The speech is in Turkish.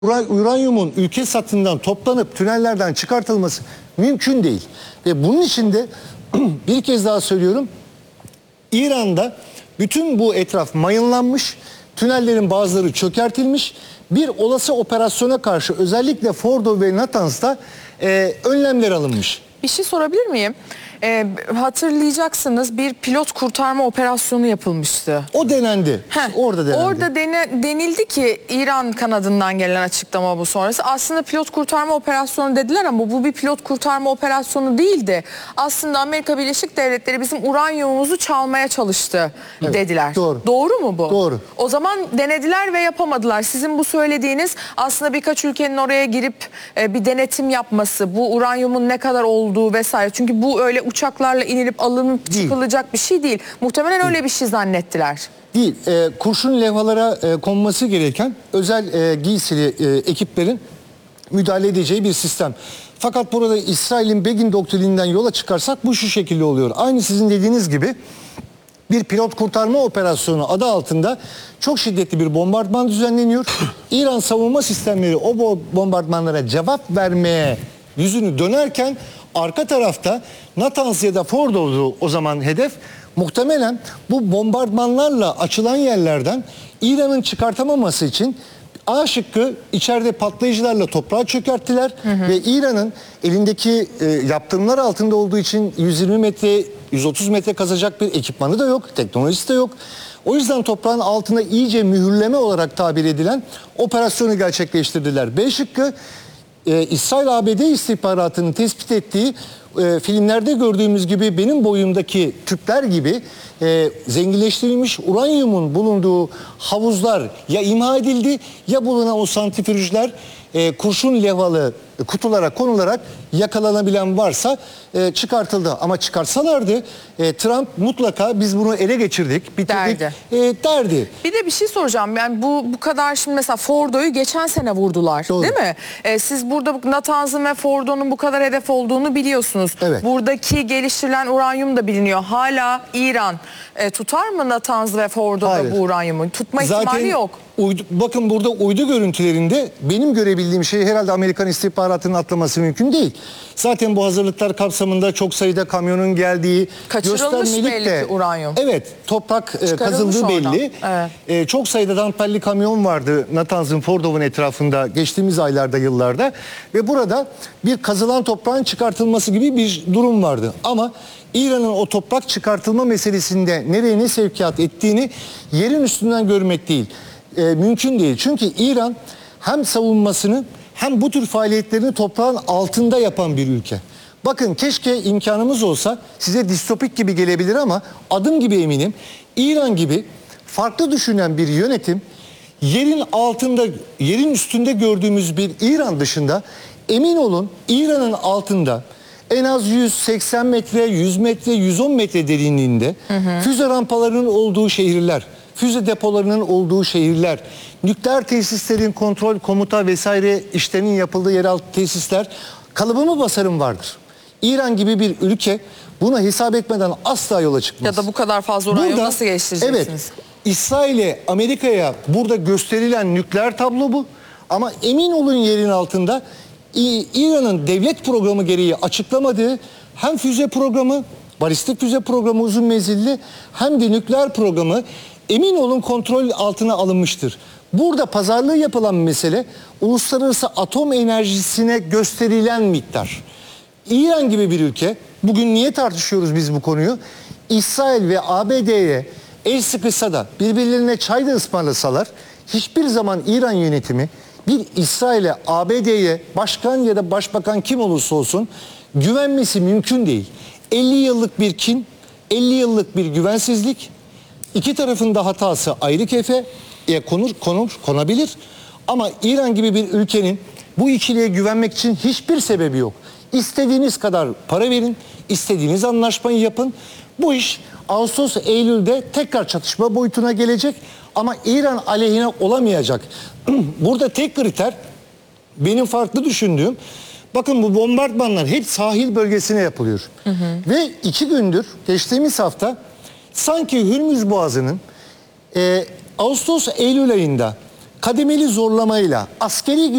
Uranyumun ülke satından toplanıp tünellerden çıkartılması mümkün değil. Ve bunun için de bir kez daha söylüyorum, İran'da bütün bu etraf mayınlanmış, tünellerin bazıları çökertilmiş. Bir olası operasyona karşı özellikle Fordo ve Natans'ta önlemler alınmış. Bir şey sorabilir miyim? Hatırlayacaksınız, bir pilot kurtarma operasyonu yapılmıştı. O denendi. Orada denendi. Orada denildi ki, İran kanadından gelen açıklama bu sonrası. Aslında pilot kurtarma operasyonu dediler ama bu bir pilot kurtarma operasyonu değildi. Aslında Amerika Birleşik Devletleri bizim uranyumumuzu çalmaya çalıştı dediler. Doğru. Doğru mu bu? Doğru. O zaman denediler ve yapamadılar. Sizin bu söylediğiniz aslında birkaç ülkenin oraya girip bir denetim yapması, bu uranyumun ne kadar olduğu vesaire. Çünkü bu öyle uçaklarla inilip alınıp çıkılacak bir şey değil. Muhtemelen öyle bir şey zannettiler. Değil. Kurşun levhalara konması gereken özel giysili ekiplerin müdahale edeceği bir sistem. Fakat burada İsrail'in Begin doktrininden yola çıkarsak bu şu şekilde oluyor. Aynı sizin dediğiniz gibi bir pilot kurtarma operasyonu adı altında çok şiddetli bir bombardıman düzenleniyor. İran savunma sistemleri o bombardımanlara cevap vermeye yüzünü dönerken arka tarafta Natanz ya da Fordo'du o zaman hedef. Muhtemelen bu bombardımanlarla açılan yerlerden İran'ın çıkartamaması için A şıkkı içeride patlayıcılarla toprağa çökerttiler. Ve İran'ın elindeki yaptırımlar altında olduğu için 120 metre 130 metre kazacak bir ekipmanı da yok, teknolojisi de yok. O yüzden toprağın altına iyice mühürleme olarak tabir edilen operasyonu gerçekleştirdiler. B şıkkı İsrail-ABD istihbaratının tespit ettiği filmlerde gördüğümüz gibi benim boyumdaki tüpler gibi zenginleştirilmiş uranyumun bulunduğu havuzlar ya imha edildi ya bulunan o santrifüjler kurşun levhalı kutulara konularak yakalanabilen varsa çıkartıldı. Ama çıkarsalardı Trump mutlaka biz bunu ele geçirdik, bitirdik derdi. Bir de bir şey soracağım. Yani bu kadar şimdi mesela Fordo'yu geçen sene vurdular. Doğru. Değil mi? Siz burada Natanz'ın ve Fordo'nun bu kadar hedef olduğunu biliyorsunuz. Evet. Buradaki geliştirilen uranyum da biliniyor. Hala İran tutar mı Natanz ve Fordo'da bu uranyumu? Tutma ihtimali yok. Bakın burada uydu görüntülerinde benim görebildiğim şey herhalde Amerikan istihbaratının atlaması mümkün değil. Zaten bu hazırlıklar kapsamında çok sayıda kamyonun geldiği göstermelik de uranyum. Evet, toprak kazıldığı belli. Evet. Çok sayıda damperli kamyon vardı Natanz'ın Fordov'un etrafında geçtiğimiz aylarda, yıllarda ve burada bir kazılan toprağın çıkartılması gibi bir durum vardı. Ama İran'ın o toprak çıkartılma meselesinde nereye ne sevkiyat ettiğini yerin üstünden görmek değil. Mümkün değil. Çünkü İran hem savunmasını hem bu tür faaliyetlerini toprağın altında yapan bir ülke. Bakın keşke imkanımız olsa, size distopik gibi gelebilir ama adım gibi eminim İran gibi farklı düşünen bir yönetim yerin altında, yerin üstünde gördüğümüz bir İran dışında emin olun İran'ın altında en az 180 metre, 100 metre, 110 metre derinliğinde füze rampalarının olduğu şehirler, füze depolarının olduğu şehirler, nükleer tesislerin kontrol, komuta vesaire işlerinin yapıldığı yeraltı tesisler, kalıbımı basarım vardır. İran gibi bir ülke buna hesap etmeden asla yola çıkmaz. Ya da bu kadar fazla uranyum nasıl geliştireceksiniz? Evet, İsrail'e, Amerika'ya burada gösterilen nükleer tablo bu. Ama emin olun yerin altında İran'ın devlet programı gereği açıklamadığı hem füze programı, balistik füze programı uzun menzilli hem de nükleer programı emin olun kontrol altına alınmıştır. Burada pazarlığı yapılan mesele uluslararası atom enerjisine gösterilen miktar. İran gibi bir ülke, bugün niye tartışıyoruz biz bu konuyu? İsrail ve ABD'ye el sıkışsa da birbirlerine çay da ısmarlasalar hiçbir zaman İran yönetimi bir İsrail'e, ABD'ye başkan ya da başbakan kim olursa olsun güvenmesi mümkün değil. 50 yıllık bir kin, 50 yıllık bir güvensizlik, iki tarafın da hatası ayrı kefe konabilir. Ama İran gibi bir ülkenin bu ikiliye güvenmek için hiçbir sebebi yok. İstediğiniz kadar para verin, istediğiniz anlaşmayı yapın. Bu iş Ağustos-Eylül'de tekrar çatışma boyutuna gelecek ama İran aleyhine olamayacak. Burada tek kriter benim farklı düşündüğüm, bakın bu bombardımanlar hep sahil bölgesine yapılıyor. Ve 2 gündür geçtiğimiz hafta sanki Hürmüz Boğazı'nın Ağustos-Eylül ayında kademeli zorlamayla askeri